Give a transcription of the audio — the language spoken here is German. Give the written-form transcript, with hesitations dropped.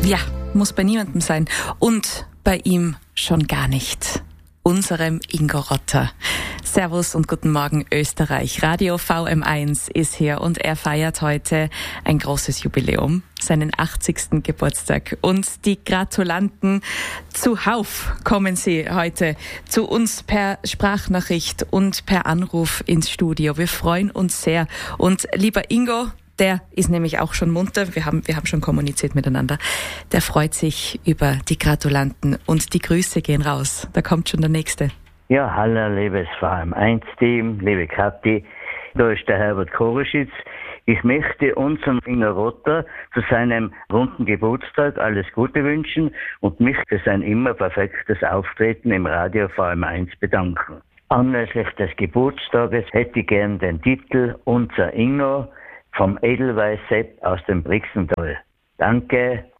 Ja, muss bei niemandem sein. Und bei ihm schon gar nicht. Unserem Ingo Rotter. Servus und guten Morgen Österreich. Radio VM1 ist hier und er feiert heute ein großes Jubiläum, seinen 80. Geburtstag. Und die Gratulanten zuhauf kommen sie heute zu uns per Sprachnachricht und per Anruf ins Studio. Wir freuen uns sehr. Und lieber Ingo, der ist nämlich auch schon munter. Wir haben schon kommuniziert miteinander. Der freut sich über die Gratulanten und die Grüße gehen raus. Da kommt schon der Nächste. Ja, hallo, liebes VM1-Team, liebe Kathi. Da ist der Herbert Korischitz. Ich möchte unserem Ingo Rotter zu seinem runden Geburtstag alles Gute wünschen und mich für sein immer perfektes Auftreten im Radio VM1 bedanken. Anlässlich des Geburtstages hätte ich gern den Titel Unser Ingo vom Edelweiß Sepp aus dem Brixental. Danke